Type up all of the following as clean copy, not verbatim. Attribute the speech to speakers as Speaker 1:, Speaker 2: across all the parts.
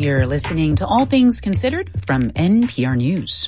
Speaker 1: You're listening to All Things Considered from NPR News.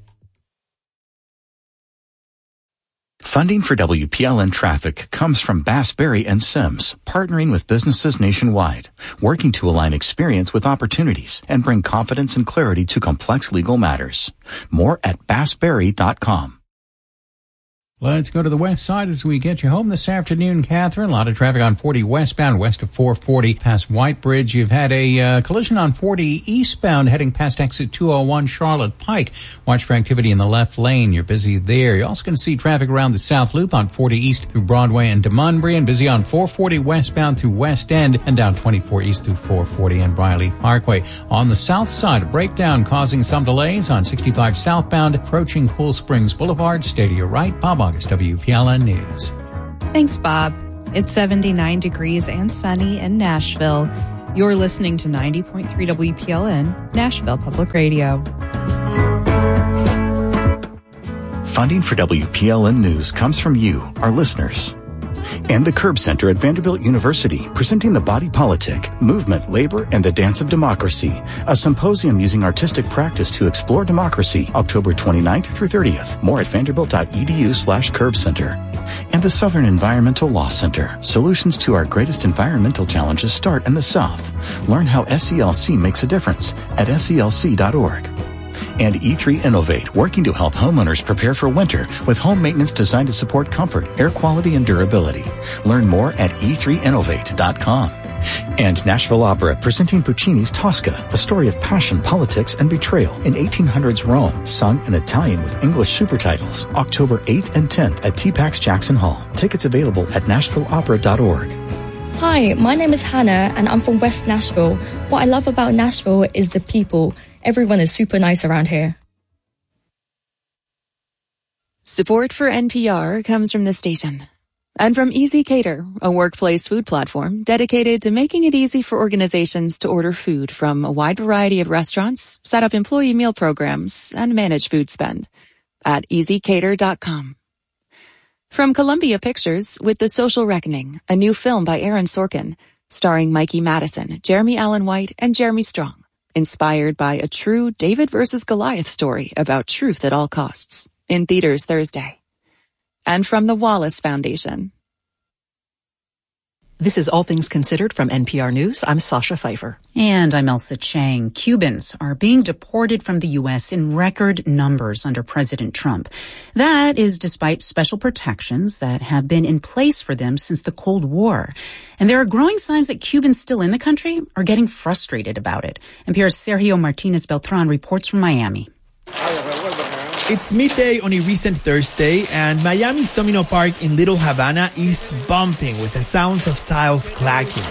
Speaker 2: Funding for WPLN Traffic comes from Bass, Berry & Sims, partnering with businesses nationwide, working to align experience with opportunities and bring confidence and clarity to complex legal matters. More at bassberry.com.
Speaker 3: Let's go to the west side as we get you home this afternoon, Catherine. A lot of traffic on 40 westbound, west of 440 past White Bridge. You've had a collision on 40 eastbound heading past exit 201 Charlotte Pike. Watch for activity in the left lane. You're busy there. You're also going to see traffic around the South Loop on 40 east through Broadway and DeMonbury, and busy on 440 westbound through West End and down 24 east through 440 and Briley Parkway. On the south side, a breakdown causing some delays on 65 southbound approaching Cool Springs Boulevard. Stay to your right. Bob August, WPLN News.
Speaker 4: Thanks, Bob. It's 79 degrees and sunny in Nashville. You're listening to 90.3 WPLN, Nashville Public Radio.
Speaker 2: Funding for WPLN News comes from you, our listeners. And the Curb Center at Vanderbilt University, presenting The Body Politic, Movement, Labor, and the Dance of Democracy, a symposium using artistic practice to explore democracy, October 29th through 30th. More at vanderbilt.edu/curbcenter. And the Southern Environmental Law Center, solutions to our greatest environmental challenges start in the South. Learn how SELC makes a difference at SELC.org. And E3 Innovate, working to help homeowners prepare for winter with home maintenance designed to support comfort, air quality, and durability. Learn more at e3innovate.com. And Nashville Opera, presenting Puccini's Tosca, a story of passion, politics, and betrayal in 1800s Rome, sung in Italian with English super titles. October 8th and 10th at TPAX Jackson Hall. Tickets available at nashvilleopera.org.
Speaker 5: Hi, my name is Hannah, and I'm from West Nashville. What I love about Nashville is the people. Everyone is super nice around here.
Speaker 6: Support for NPR comes from the station. And from Easy Cater, a workplace food platform dedicated to making it easy for organizations to order food from a wide variety of restaurants, set up employee meal programs, and manage food spend at easycater.com. From Columbia Pictures with The Social Reckoning, a new film by Aaron Sorkin, starring Mikey Madison, Jeremy Allen White, and Jeremy Strong. Inspired by a true David versus Goliath story about truth at all costs. In theaters Thursday. And from the Wallace Foundation.
Speaker 7: This is All Things Considered from NPR News. I'm Sasha Pfeiffer.
Speaker 1: And I'm Elsa Chang. Cubans are being deported from the U.S. in record numbers under President Trump. That is despite special protections that have been in place for them since the Cold War. And there are growing signs that Cubans still in the country are getting frustrated about it. NPR's Sergio Martinez Beltran reports from Miami.
Speaker 8: It's midday on a recent Thursday, and Miami's Domino Park in Little Havana is bumping with the sounds of tiles clacking.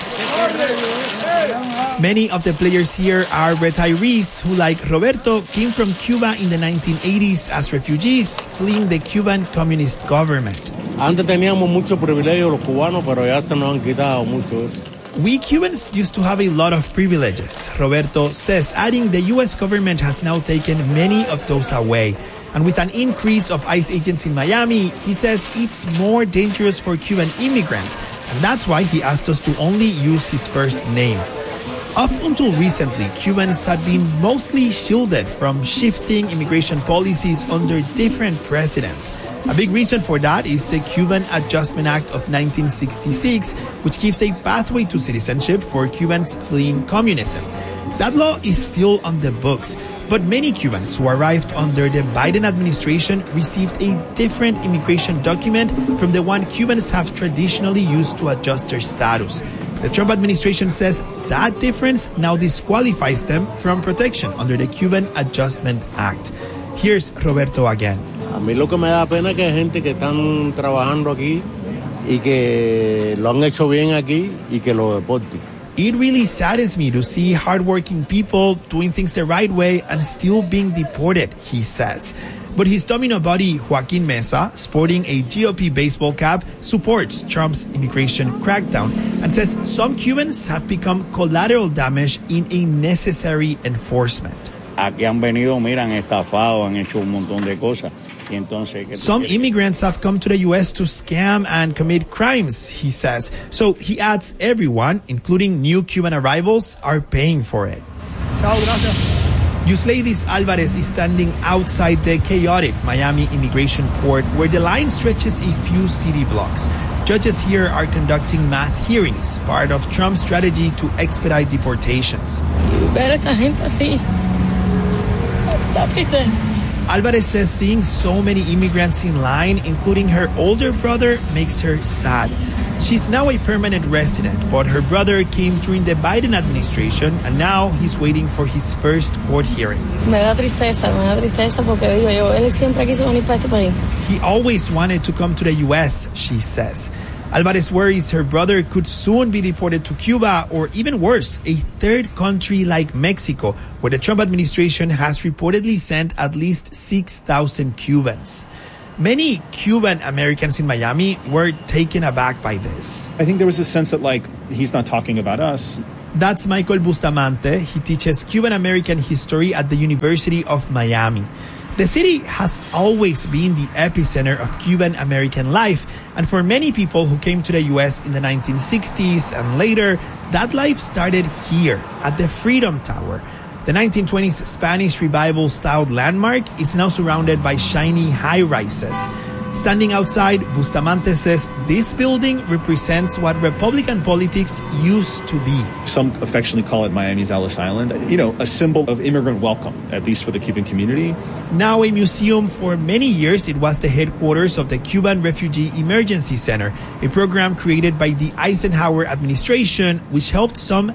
Speaker 8: Many of the players here are retirees who, like Roberto, came from Cuba in the 1980s as refugees, fleeing the Cuban communist government.
Speaker 9: Antes teníamos mucho privilegio los cubanos, pero ya se nos han quitado mucho eso.
Speaker 8: We Cubans used to have a lot of privileges, Roberto says, adding the U.S. government has now taken many of those away. And with an increase of ICE agents in Miami, he says it's more dangerous for Cuban immigrants. And that's why he asked us to only use his first name. Up until recently, Cubans had been mostly shielded from shifting immigration policies under different presidents. A big reason for that is the Cuban Adjustment Act of 1966, which gives a pathway to citizenship for Cubans fleeing communism. That law is still on the books, but many Cubans who arrived under the Biden administration received a different immigration document from the one Cubans have traditionally used to adjust their status. The Trump administration says that difference now disqualifies them from protection under the Cuban Adjustment Act. Here's Roberto again.
Speaker 9: A mí lo que me da pena es que hay gente que están trabajando aquí y que lo han hecho bien aquí y que lo deporten.
Speaker 8: It really saddens me to see hardworking people doing things the right way and still being deported, he says. But his Domino buddy, Joaquin Mesa, sporting a GOP baseball cap, supports Trump's immigration crackdown and says some Cubans have become collateral damage in a necessary enforcement.
Speaker 9: Aquí han venido, mira, han estafado, han hecho un montón de cosas.
Speaker 8: Some immigrants have come to the U.S. to scam and commit crimes, he says. So he adds everyone, including new Cuban arrivals, are paying for it. Ciao, gracias. Yusleidis Alvarez is standing outside the chaotic Miami Immigration Court where the line stretches a few city blocks. Judges here are conducting mass hearings, part of Trump's strategy to expedite deportations.
Speaker 10: Ver esta gente así. La tristeza.
Speaker 8: Alvarez says seeing so many immigrants in line, including her older brother, makes her sad. She's now a permanent resident, but her brother came during the Biden administration, and now he's waiting for his first court hearing.
Speaker 10: Me da tristeza porque digo yo, él siempre quiso venir para este país.
Speaker 8: He always wanted to come to the U.S., she says. Alvarez worries her brother could soon be deported to Cuba, or even worse, a third country like Mexico, where the Trump administration has reportedly sent at least 6,000 Cubans. Many Cuban Americans in Miami were taken aback by this.
Speaker 11: I think there was a sense that, he's not talking about us.
Speaker 8: That's Michael Bustamante. He teaches Cuban American history at the University of Miami. The city has always been the epicenter of Cuban American life, and for many people who came to the U.S. in the 1960s and later, that life started here at the Freedom Tower. The 1920s Spanish Revival-styled landmark is now surrounded by shiny high-rises. Standing outside, Bustamante says this building represents what Republican politics used to be.
Speaker 11: Some affectionately call it Miami's Ellis Island. A symbol of immigrant welcome, at least for the Cuban community.
Speaker 8: Now a museum, for many years it was the headquarters of the Cuban Refugee Emergency Center, a program created by the Eisenhower administration, which helped some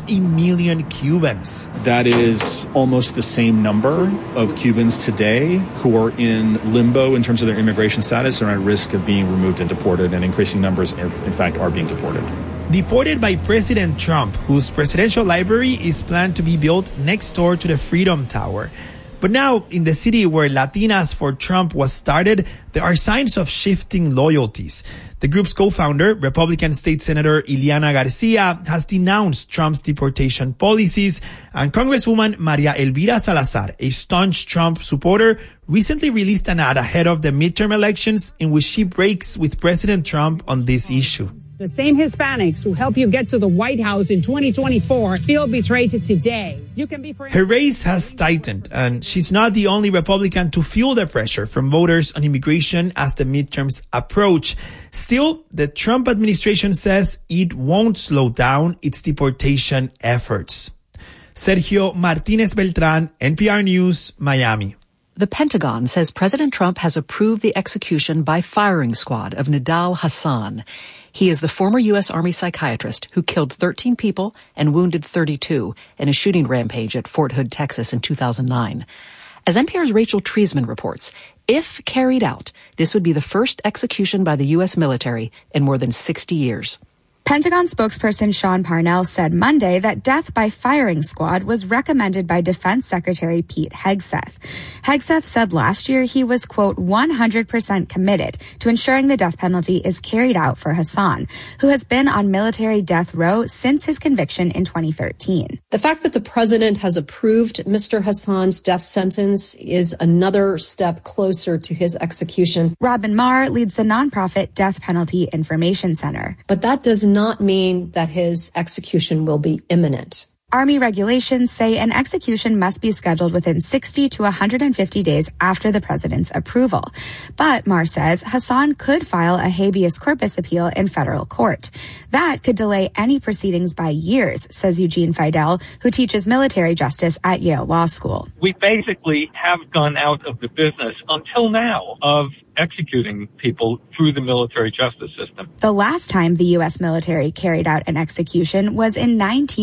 Speaker 8: 500,000 Cubans.
Speaker 11: That is almost the same number of Cubans today who are in limbo in terms of their immigration status and are at risk of being removed and deported, and increasing numbers, in fact, are being deported.
Speaker 8: Deported by President Trump, whose presidential library is planned to be built next door to the Freedom Tower. But now, in the city where Latinas for Trump was started, there are signs of shifting loyalties. The group's co-founder, Republican State Senator Ileana Garcia, has denounced Trump's deportation policies, and Congresswoman Maria Elvira Salazar, a staunch Trump supporter, recently released an ad ahead of the midterm elections in which she breaks with President Trump on this issue.
Speaker 12: The same Hispanics who help you get to the White House in 2024 feel betrayed today.
Speaker 8: Her race has tightened, and she's not the only Republican to feel the pressure from voters on immigration as the midterms approach. Still, the Trump administration says it won't slow down its deportation efforts. Sergio Martinez Beltran, NPR News, Miami.
Speaker 7: The Pentagon says President Trump has approved the execution by firing squad of Nidal Hasan. He is the former U.S. Army psychiatrist who killed 13 people and wounded 32 in a shooting rampage at Fort Hood, Texas in 2009. As NPR's Rachel Treisman reports, if carried out, this would be the first execution by the U.S. military in more than 60 years.
Speaker 13: Pentagon spokesperson Sean Parnell said Monday that death by firing squad was recommended by Defense Secretary Pete Hegseth. Hegseth said last year he was, quote, 100% committed to ensuring the death penalty is carried out for Hasan, who has been on military death row since his conviction in 2013.
Speaker 14: The fact that the president has approved Mr. Hasan's death sentence is another step closer to his execution.
Speaker 13: Robin Marr leads the nonprofit Death Penalty Information Center.
Speaker 14: But that does not mean that his execution will be imminent.
Speaker 13: Army regulations say an execution must be scheduled within 60 to 150 days after the president's approval. But Marr says Hasan could file a habeas corpus appeal in federal court. That could delay any proceedings by years, says Eugene Fidel, who teaches military justice at Yale Law School.
Speaker 15: We basically have gone out of the business until now of executing people through the military justice system.
Speaker 13: The last time the U.S. military carried out an execution was in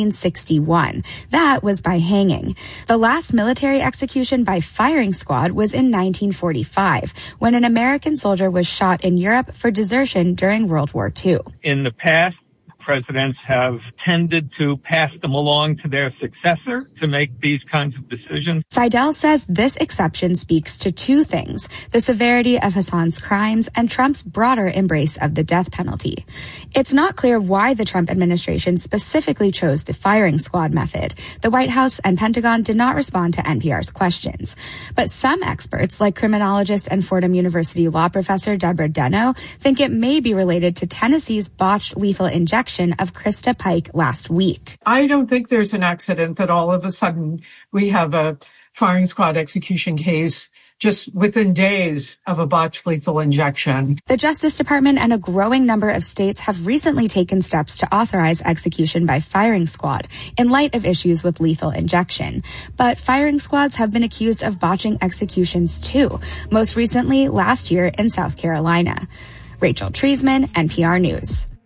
Speaker 13: 1961. That was by hanging. The last military execution by firing squad was in 1945, when an American soldier was shot in Europe for desertion during World War II.
Speaker 15: In the past, presidents have tended to pass them along to their successor to make these kinds of decisions.
Speaker 13: Fidel says this exception speaks to two things: the severity of Hasan's crimes and Trump's broader embrace of the death penalty. It's not clear why the Trump administration specifically chose the firing squad method. The White House and Pentagon did not respond to NPR's questions. But some experts, like criminologist and Fordham University law professor Deborah Deno, think it may be related to Tennessee's botched lethal injection execution of Krista Pike last week.
Speaker 16: I don't think there's an accident that all of a sudden we have a firing squad execution case just within days of a botched lethal injection.
Speaker 13: The Justice Department and a growing number of states have recently taken steps to authorize execution by firing squad in light of issues with lethal injection. But firing squads have been accused of botching executions too, most recently last year in South Carolina. Rachel Treisman, NPR News.